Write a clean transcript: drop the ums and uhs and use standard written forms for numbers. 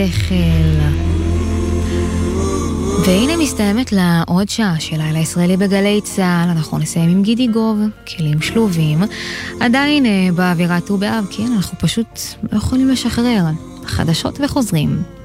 והנה מסתיימת לה עוד שעה של לילה ישראלי בגלי צהל. אנחנו נסיים עם גידי גוב, כלים שלובים. עדיין באווירת ובאב, כן, אנחנו פשוט לא יכולים לשחרר. חדשות וחוזרים.